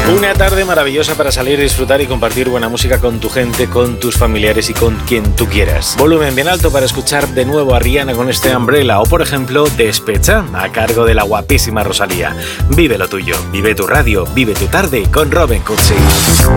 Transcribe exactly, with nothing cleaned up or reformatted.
Una tarde maravillosa para salir, disfrutar y compartir buena música con tu gente, con tus familiares y con quien tú quieras. Volumen bien alto para escuchar de nuevo a Rihanna con este Umbrella o, por ejemplo, Despecha, a cargo de la guapísima Rosalía. Vive lo tuyo, vive tu radio, vive tu tarde con Robin Cutsi.